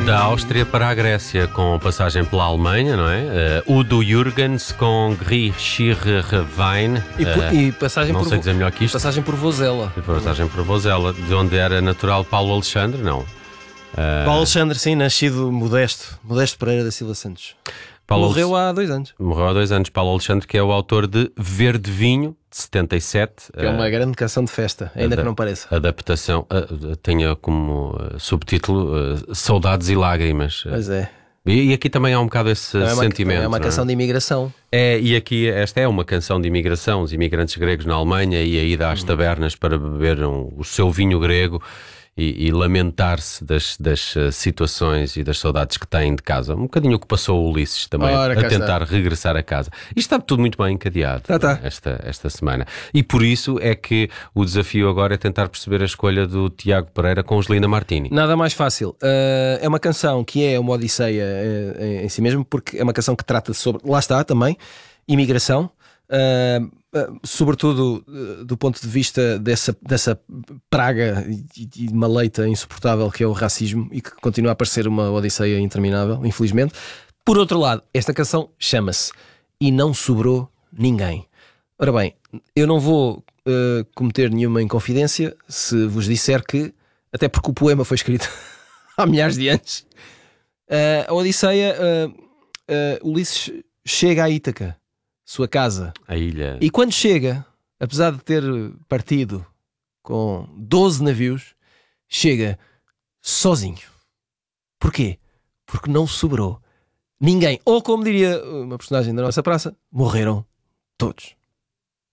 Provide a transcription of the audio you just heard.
Da Áustria para a Grécia, com passagem pela Alemanha, não é? Udo Jürgens com Grischirrwein. E passagem não por sei dizer melhor que isto. Passagem por Vozela. Passagem por Vozela, de onde era natural Paulo Alexandre, não? Paulo Alexandre, sim, nascido Modesto Pereira da Silva Santos. Morreu há 2 anos. Morreu há 2 anos. Paulo Alexandre, que é o autor de Verde Vinho, de 77. Que é uma grande canção de festa, ainda que não pareça. Adaptação, tenha como subtítulo Saudades e Lágrimas. Pois é. E aqui também há um bocado esse sentimento. É uma canção de imigração. E aqui esta é uma canção de imigração, os imigrantes gregos na Alemanha e a ida às tabernas para beber o seu vinho grego e lamentar-se das situações e das saudades que têm de casa. Um bocadinho o que passou o Ulisses também, a tentar regressar a casa. Isto está tudo muito bem encadeado esta semana. E por isso é que o desafio agora é tentar perceber a escolha do Tiago Pereira com Angelina Martini. Nada mais fácil. É uma canção que é uma odisseia em si mesmo, porque é uma canção que trata sobre, lá está também, imigração. Sobretudo do ponto de vista dessa praga e maleita insuportável que é o racismo e que continua a parecer uma odisseia interminável, infelizmente. Por outro lado, esta canção chama-se E Não Sobrou Ninguém. Ora bem, eu não vou cometer nenhuma inconfidência se vos disser que, até porque o poema foi escrito há milhares de anos, a odisseia, Ulisses chega a Ítaca, sua casa, a ilha. E quando chega, apesar de ter partido com 12 navios, chega sozinho. Porquê? Porque não sobrou ninguém. Ou como diria uma personagem da nossa praça, morreram todos.